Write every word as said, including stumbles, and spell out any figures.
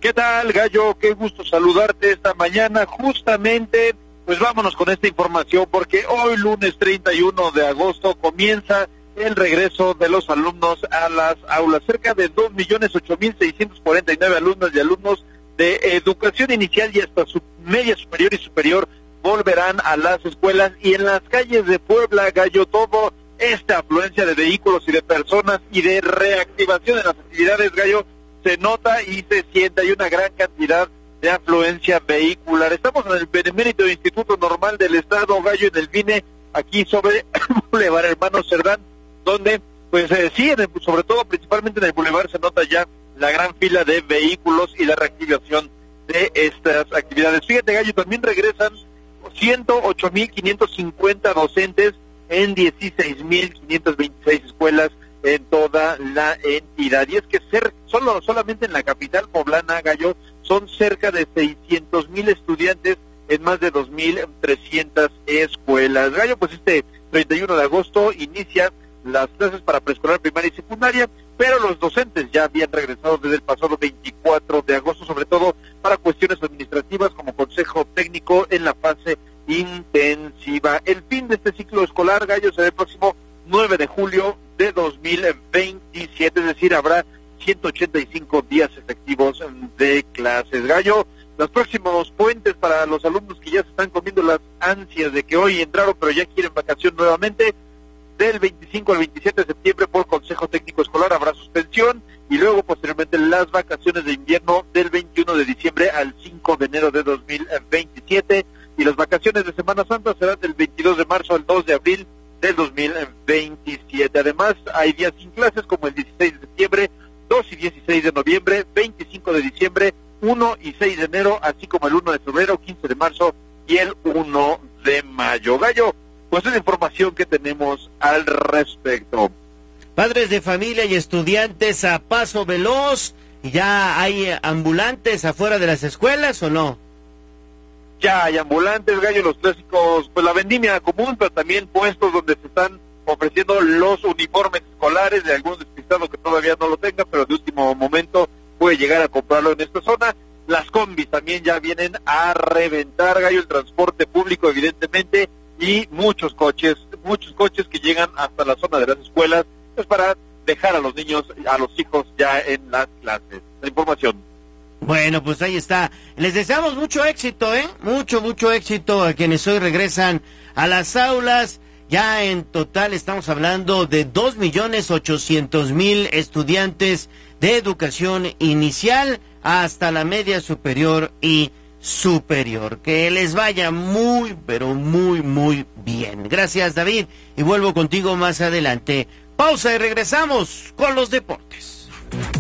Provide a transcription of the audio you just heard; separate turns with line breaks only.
¿Qué tal, Gallo? Qué gusto saludarte esta mañana. Justamente, pues vámonos con esta información, porque hoy, lunes treinta y uno de agosto, comienza el regreso de los alumnos a las aulas. Cerca de dos millones ocho mil seiscientos cuarenta y nueve alumnos y alumnos de educación inicial y hasta su media superior y superior volverán a las escuelas, y en las calles de Puebla, Gallo, todo esta afluencia de vehículos y de personas y de reactivación de las actividades, Gallo, se nota y se siente. Hay una gran cantidad de afluencia vehicular. Estamos en el Benemérito Instituto Normal del Estado, Gallo, en el V I N E, aquí sobre Boulevard Hermano Cerdán, donde, pues eh, sí, en el, sobre todo, principalmente en el Boulevard, se nota ya la gran fila de vehículos y la reactivación de estas actividades. Fíjate, Gallo, también regresan ciento ocho mil quinientos cincuenta docentes en dieciséis mil quinientas veintiséis escuelas en toda la entidad. Y es que ser, solo solamente en la capital poblana, Gallo, son cerca de seiscientos mil estudiantes en más de dos mil trescientas escuelas. Gallo, pues este treinta y uno de agosto inicia las clases para preescolar, primaria y secundaria, pero los docentes ya habían regresado desde el pasado veinticuatro de agosto, sobre todo para cuestiones administrativas como consejo técnico en la fase intensiva. El fin de este ciclo escolar, Gallo, será el próximo nueve de julio de dos mil veintisiete, es decir, habrá ciento ochenta y cinco días efectivos de clases. Gallo, los próximos puentes para los alumnos que ya se están comiendo las ansias de que hoy entraron pero ya quieren vacación nuevamente, del veinticinco al veintisiete de septiembre por Consejo Técnico Escolar habrá suspensión, y luego posteriormente las vacaciones de invierno del veintiuno de diciembre al cinco de enero de dos mil veintisiete, y las vacaciones de Semana Santa serán del veintidós de marzo al dos de abril del dos mil veintisiete. Además, hay días sin clases como el dieciséis de septiembre, dos y dieciséis de noviembre, veinticinco de diciembre, uno y seis de enero, así como el uno de febrero, quince de marzo y el uno de mayo. Gallo, pues es la información que tenemos al respecto.
Padres de familia y estudiantes a paso veloz, ¿ya hay ambulantes afuera de las escuelas o no?
Ya hay ambulantes, Gallo, los clásicos, pues la vendimia común, pero también puestos donde se están ofreciendo los uniformes escolares de algún despistado que todavía no lo tenga, pero de último momento puede llegar a comprarlo en esta zona. Las combis también ya vienen a reventar, Gallo, el transporte público, evidentemente, y muchos coches, muchos coches que llegan hasta la zona de las escuelas, pues para dejar a los niños, a los hijos ya en las clases. La información.
Bueno, pues ahí está. Les deseamos mucho éxito, ¿eh? Mucho, mucho éxito a quienes hoy regresan a las aulas. Ya en total estamos hablando de dos millones ochocientos mil estudiantes de educación inicial hasta la media superior y superior. Que les vaya muy, pero muy, muy bien. Gracias, David, y vuelvo contigo más adelante. Pausa y regresamos con los deportes.